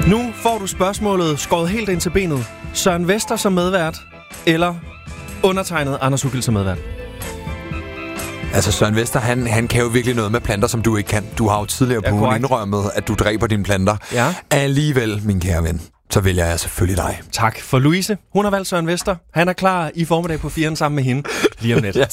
Nu får du spørgsmålet skåret helt ind til benet. Søren Vester som medvært, eller undertegnet Anders Ugilt som medvært? Altså Søren Vester, han kan jo virkelig noget med planter, som du ikke kan. Du har jo tidligere på ugen indrømmet, at du dræber dine planter. Ja. Alligevel, min kære ven, så vælger jeg selvfølgelig dig. Tak for Louise. Hun har valgt Søren Vester. Han er klar i formiddag på 4'eren sammen med hende lige om lidt.